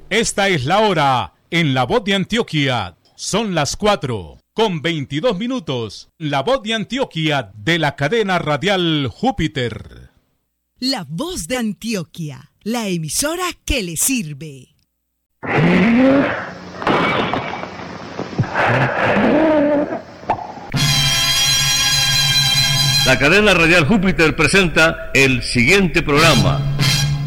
Esta es la hora en La Voz de Antioquia. Son las 4:22. La Voz de Antioquia de la cadena radial Júpiter. La Voz de Antioquia, la emisora que le sirve. La cadena radial Júpiter presenta el siguiente programa.